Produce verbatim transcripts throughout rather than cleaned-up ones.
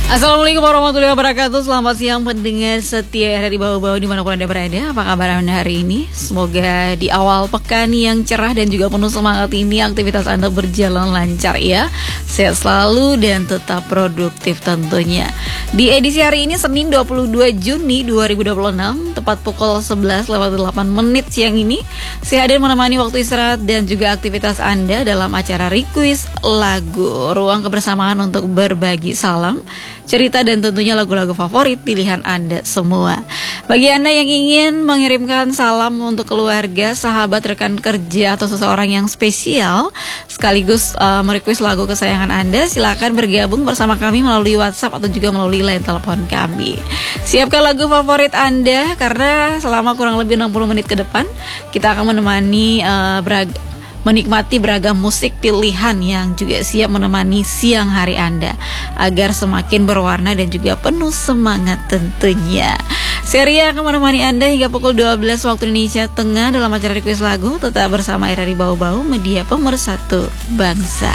Assalamualaikum warahmatullahi wabarakatuh. Selamat siang pendengar setia dari bawah-bawah dimanapun Anda berada. Apa kabar Anda hari ini? Semoga di awal pekan yang cerah dan juga penuh semangat ini aktivitas Anda berjalan lancar ya. Sehat selalu dan tetap produktif tentunya. Di edisi hari ini Senin dua puluh dua Juni dua ribu dua puluh enam, tepat pukul sebelas lewat delapan menit siang ini, saya hadir menemani waktu istirahat dan juga aktivitas Anda dalam acara Request Lagu, ruang kebersamaan untuk berbagi salam, cerita dan tentunya lagu-lagu favorit pilihan Anda semua. Bagi Anda yang ingin mengirimkan salam untuk keluarga, sahabat, rekan kerja atau seseorang yang spesial, sekaligus uh, merequest lagu kesayangan Anda, silakan bergabung bersama kami melalui WhatsApp atau juga melalui line telepon kami. Siapkan lagu favorit Anda karena selama kurang lebih enam puluh menit ke depan kita akan menemani uh, berag menikmati beragam musik pilihan yang juga siap menemani siang hari Anda agar semakin berwarna dan juga penuh semangat tentunya. Seri akan menemani Anda hingga pukul dua belas waktu Indonesia Tengah dalam acara Request Lagu. Tetap bersama R R I Bau-Bau, media pemersatu bangsa.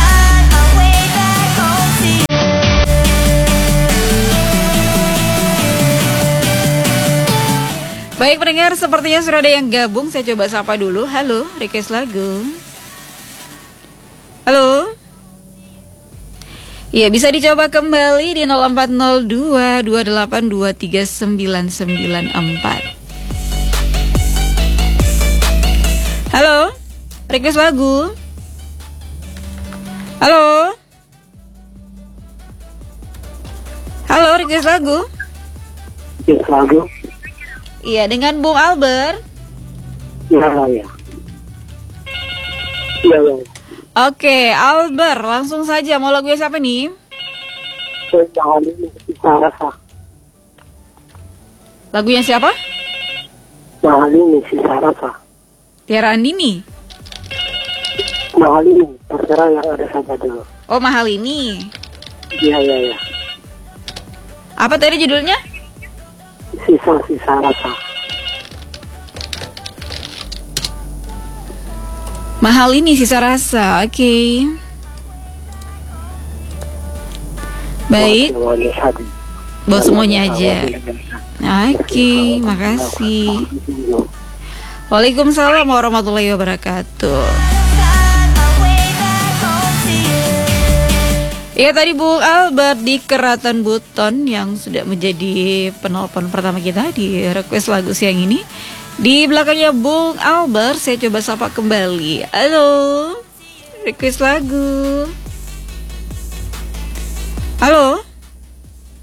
Baik pendengar, sepertinya sudah ada yang gabung. Saya coba sapa dulu. Halo, request lagu. Halo. Ya, bisa dicoba kembali di nol empat nol dua dua delapan dua tiga sembilan sembilan empat. Halo, request lagu. Halo. Halo, request lagu. Request lagu. Iya, dengan Bung Albert. Iya, iya. Iya, iya. Oke, Albert, langsung saja. Mau lagunya siapa nih? Mahalini Sisa Rasa. Lagunya siapa? Mahalini Sisa Rasa. Tiara Andini. Mahalini, terserah yang ada saja dulu. Oh, mahal ini. Iya, iya, iya. Apa tadi judulnya? Sisa-sisa rasa. Mahal ini sisa rasa. Oke. Okay. Baik. Buat semuanya aja. Oke, okay, makasih. Waalaikumsalam warahmatullahi wabarakatuh. Ya, tadi Bung Albert di Keratan Buton yang sudah menjadi penelpon pertama kita di request lagu siang ini. Di belakangnya Bung Albert, saya coba sapa kembali. Halo, request lagu. Halo.